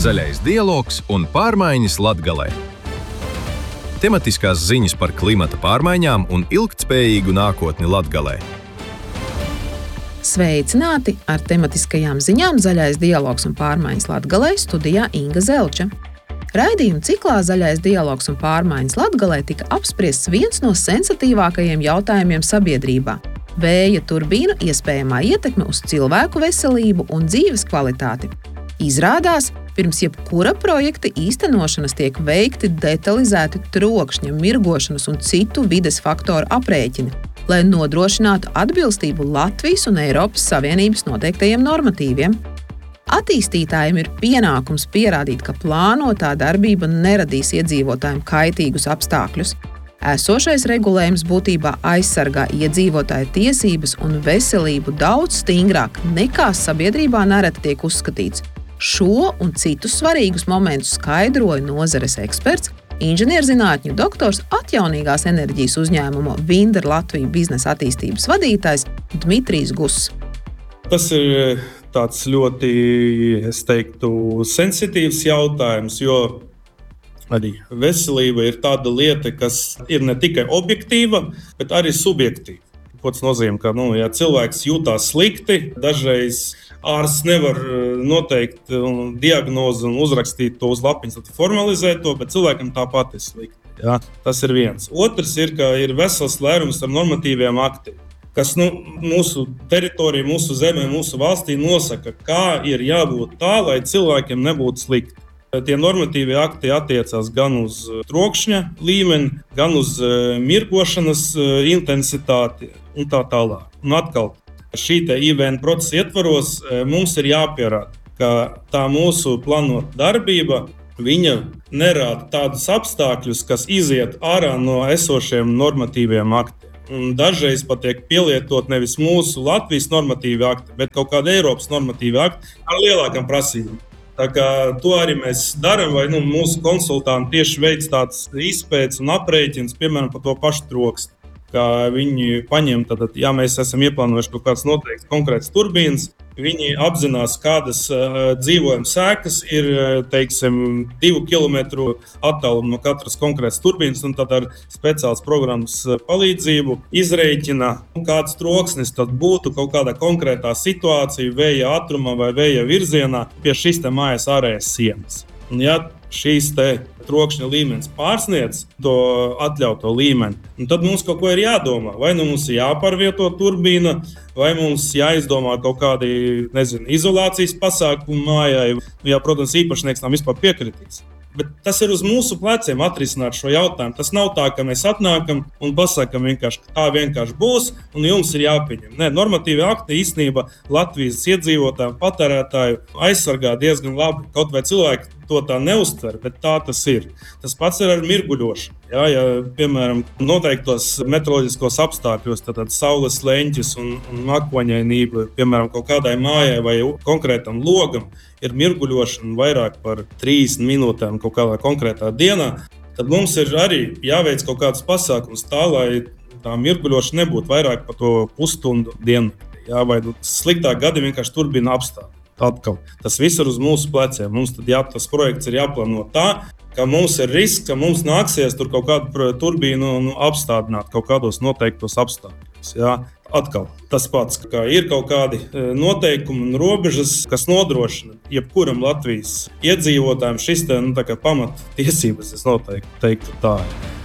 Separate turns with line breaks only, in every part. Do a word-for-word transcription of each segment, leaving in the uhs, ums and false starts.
Zaļais dialogs un pārmaiņas Latgalē. Tematiskās ziņas par klimata pārmaiņām un ilgtspējīgu nākotni Latgalē.
Sveicināti! Ar tematiskajām ziņām Zaļais dialogs un pārmaiņas Latgalē studijā Inga Zelča. Raidījuma ciklā Zaļais dialogs un pārmaiņas Latgalē tika apspriests viens no sensitīvākajiem jautājumiem sabiedrībā – vēja turbīnu iespējamā ietekme uz cilvēku veselību un dzīves kvalitāti. Izrādās, pirms jebkura projekta īstenošanas tiek veikti detalizēti trokšņa, mirgošanas un citu vides faktoru aprēķini, lai nodrošinātu atbilstību Latvijas un Eiropas Savienības noteiktajiem normatīviem. Attīstītājiem ir pienākums pierādīt, ka plānotā darbība neradīs iedzīvotājiem kaitīgus apstākļus. Esošais regulējums būtībā aizsargā iedzīvotāju tiesības un veselību daudz stingrāk nekā sabiedrībā nereti tiek uzskatīts. Šo un citus svarīgus momentus skaidroja nozares eksperts, inženierzinātņu doktors, atjaunīgās enerģijas uzņēmuma Vindr Latvija biznesa attīstības vadītājs Dmitrijs Guss.
Tas ir tāds ļoti, es teiktu, sensitīvs jautājums, jo arī veselība ir tāda lieta, kas ir ne tikai objektīva, bet arī subjektīva. Ko tas nozīmē, ka, nu, ja cilvēks jūtās slikti, dažreiz ārsts nevar noteikt diagnozi un uzrakstīt to uz lapiņas, tad formalizēt to, bet cilvēkam tāpat ir slikti. Ja? Tas ir viens. Otrs ir, ka ir vesels lērums ar normatīviem aktiem, kas nu, mūsu teritorija, mūsu zemē, mūsu valstī nosaka, kā ir jābūt tā, lai cilvēkiem nebūtu slikti. Tie normatīvie akti attiecās gan uz trokšņa līmeni, gan uz mirgošanas intensitāti un tā tālāk. Un atkal, šī te I V N procesa ietvaros mums ir jāpierāda, ka tā mūsu plānota darbība, viņa nerāda tādus apstākļus, kas iziet ārā no esošiem normatīviem aktiem. Un dažreiz pat tiek pielietot nevis mūsu Latvijas normatīvi akti, bet kaut kāda Eiropas normatīvi akti ar lielākām prasībām. Tā kā to arī mēs darām, vai nu, mūsu konsultanti tieši veic tādas izpētes un aprēķins, piemēram, par to pašu troksti. Kā viņi paņem, tad, ja mēs esam ieplānojuši kaut kāds noteikts konkrēts turbīnas, viņi apzinās, kādas uh, dzīvojuma sēkas ir, teiksim, divu kilometru attālumu no katras konkrētas turbīnas, un tad ar speciālas programmas palīdzību izrēķina, kāds troksnis tad būtu kaut kādā konkrētā situācija, vēja ātrumā vai vēja virzienā pie šīs te mājas ārējās sienas. Un ja šīs te trokšņa līmenis pārsniedz to atļauto līmeni, tad mums kaut ko ir jādomā. Vai nu mums ir jāpārvieto turbīna, vai mums jāizdomā kaut kādi, nezinu, izolācijas pasākumi mājai, ja, protams, īpašnieks tam vispār piekritīs. Bet tas ir uz mūsu pleciem atrisināt šo jautājumu. Tas nav tā, ka mēs atnākam un pasakam vienkārši, ka tā vienkārši būs un jums ir jāpieņem. Nē, normatīvi akti īstenībā Latvijas iedzīvotāju, patērētāju aizsargā diezgan labi. Kaut vai cilvēki to tā neuztver, bet tā tas ir. Tas pats ir ar mirguļošanu. Ja, ja, piemēram, noteiktos meteoroloģiskos apstākļos, tad saules leņķis un, un makoņainība, piemēram, kaut kādai mājai vai konkrētam logam, ir mirguļošana vairāk par trīs minūtēm kaut kādā konkrētā dienā, tad mums ir arī jāveic kaut kāds pasākums tā, lai tā mirguļošana nebūtu vairāk par to pusstundu dienu. Ja, vai sliktāk gadi vienkārši turbīna apstāv. Atkal, tas viss ir uz mūsu pleciem. Mums tad jā, tas projekts ir jāplāno tā, ka mums ir risks, ka mums nāksies tur kaut kādu turbīnu nu, apstādināt kaut kādos noteiktos apstākļos. Ja. Atkal, tas pats, ka ir kaut kādi noteikumi un robežas, kas nodrošina jebkuram Latvijas iedzīvotājiem šis te, nu, tā kā pamattiesības, es noteikti teiktu tā.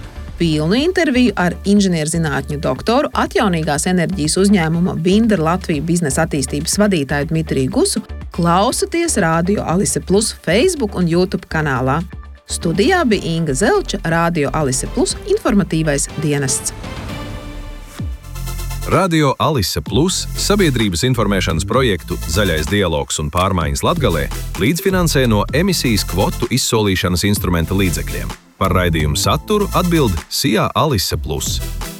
Pilnu interviju ar inženierzinātņu doktoru, atjaunīgās enerģijas uzņēmuma Vindr Latvija biznesa attīstības vadītāju Dmitriju Gussu klausaties Radio Alise Plus Facebook un YouTube kanālā. Studijā bija Inga Zelča, Radio Alise Plus informatīvais dienests.
Radio Alise Plus sabiedrības informēšanas projektu Zaļais dialogs un pārmaiņas Latgalē līdzfinansē no emisijas kvotu izsolīšanas instrumenta līdzekļiem. Par raidījumu saturu atbild S I A Alise Plus.